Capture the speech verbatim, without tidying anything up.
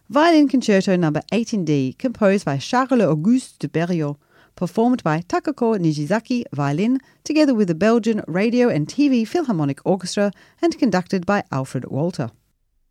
Violin Concerto number eighteen D, composed by Charles-Auguste de Berriot, performed by Takako Nijizaki, violin, together with the Belgian Radio and T V Philharmonic Orchestra, and conducted by Alfred Walter.